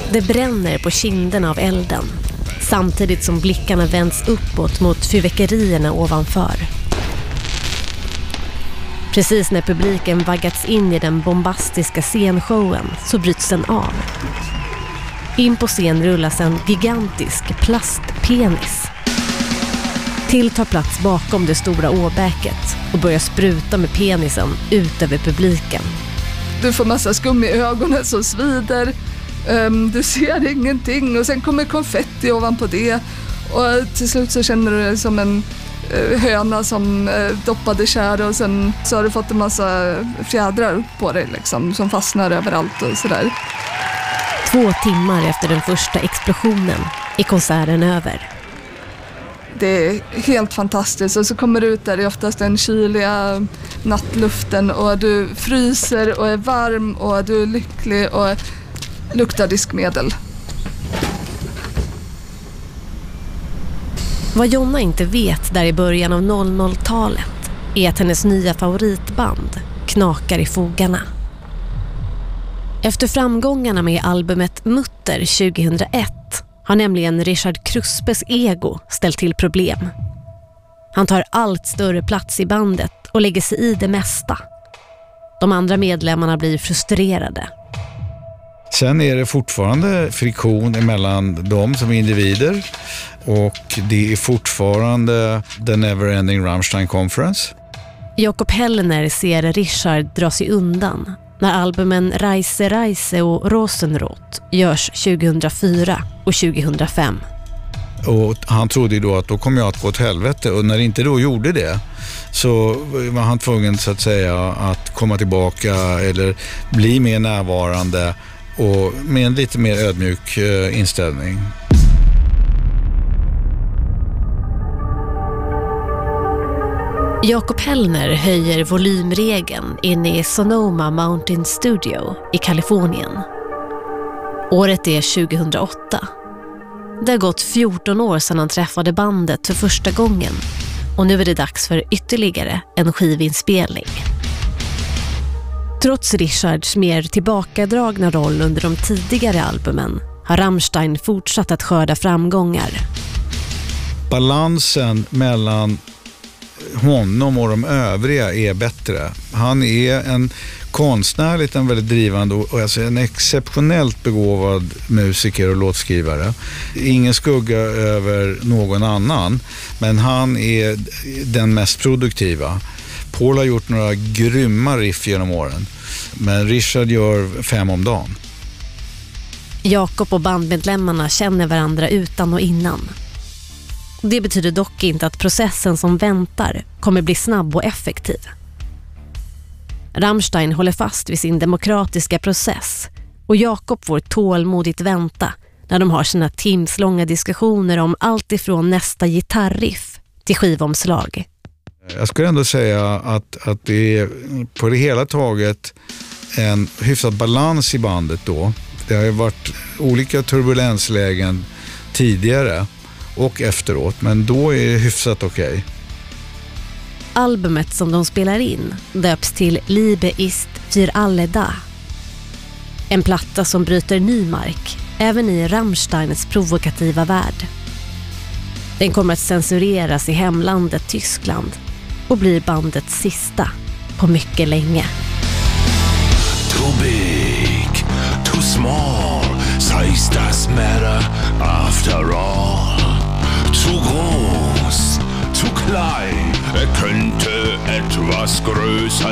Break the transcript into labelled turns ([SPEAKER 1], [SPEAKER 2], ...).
[SPEAKER 1] Det bränner på kinderna av elden, samtidigt som blickarna vänds uppåt mot fyrverkerierna ovanför. Precis när publiken vaggats in i den bombastiska scenshowen så bryts den av. In på scen rullas en gigantisk plastpenis. Till tar plats bakom det stora åbäket och börjar spruta med penisen ut över publiken.
[SPEAKER 2] Du får massa skum i ögonen som svider. Du ser ingenting och sen kommer konfetti ovanpå det. Och till slut så känner du det som en höna som doppade kär och sen så har du fått en massa fjädrar på dig liksom, som fastnar överallt och sådär.
[SPEAKER 1] 2 timmar efter den första explosionen är konserten över.
[SPEAKER 2] Det är helt fantastiskt och så kommer du ut där i oftast den kyliga nattluften och du fryser och är varm och du är lycklig och luktar diskmedel.
[SPEAKER 1] Vad Jonna inte vet där i början av 00-talet är att hennes nya favoritband knakar i fogarna. Efter framgångarna med albumet Mutter 2001 har nämligen Richard Kruspes ego ställt till problem. Han tar allt större plats i bandet och lägger sig i det mesta. De andra medlemmarna blir frustrerade.
[SPEAKER 3] Sen är det fortfarande friktion emellan dem som individer och det är fortfarande The Neverending Rammstein Conference.
[SPEAKER 1] Jakob Hellner ser Richard dra sig undan när albumen Reise Reise och Rosenrot görs 2004 och 2005.
[SPEAKER 3] Och han trodde ju då att då kommer jag att gå åt helvete och när det inte då gjorde det så var han tvungen så att säga att komma tillbaka eller bli mer närvarande och med en lite mer ödmjuk inställning.
[SPEAKER 1] Jakob Hellner höjer volymregeln inne i Sonoma Mountain Studio i Kalifornien. Året är 2008. Det har gått 14 år sedan han träffade bandet för första gången och nu är det dags för ytterligare en skivinspelning. Trots Richards mer tillbakadragna roll under de tidigare albumen har Rammstein fortsatt att skörda framgångar.
[SPEAKER 3] Balansen mellan honom och de övriga är bättre. Han är en konstnärligt en väldigt drivande och alltså en exceptionellt begåvad musiker och låtskrivare. Ingen skugga över någon annan, men han är den mest produktiva. Paul har gjort några grymma riff genom åren, men Richard gör 5 om dagen.
[SPEAKER 1] Jakob och bandmedlemmarna känner varandra utan och innan. Det betyder dock inte att processen som väntar kommer bli snabb och effektiv. Rammstein håller fast vid sin demokratiska process och Jakob får tålmodigt vänta när de har sina timslånga diskussioner om allt ifrån nästa gitarriff till skivomslag.
[SPEAKER 3] Jag skulle ändå säga att det är på det hela taget en hyfsad balans i bandet då. Det har ju varit olika turbulenslägen tidigare och efteråt, men då är det hyfsat okej.
[SPEAKER 1] Albumet som de spelar in döps till Liebe ist für alle da. En platta som bryter ny mark, även i Rammsteins provokativa värld. Den kommer att censureras i hemlandet Tyskland och blir bandets sista på mycket länge.
[SPEAKER 4] Too big, too small, size does matter after all. Zu groß, zu klein, könnte etwas größer